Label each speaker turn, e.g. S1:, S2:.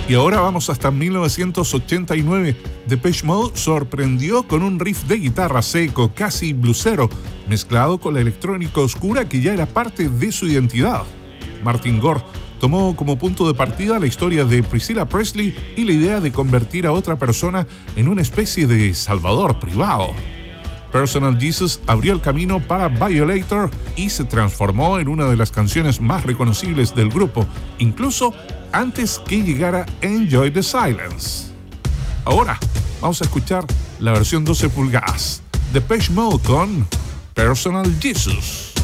S1: Y ahora vamos hasta 1989. Depeche Mode sorprendió con un riff de guitarra seco, casi bluesero, mezclado con la electrónica oscura que ya era parte de su identidad. Martin Gore tomó como punto de partida la historia de Priscilla Presley y la idea de convertir a otra persona en una especie de salvador privado. Personal Jesus abrió el camino para Violator y se transformó en una de las canciones más reconocibles del grupo, incluso antes que llegara Enjoy the Silence. Ahora vamos a escuchar la versión 12 pulgadas de Depeche Mode con Personal Jesus.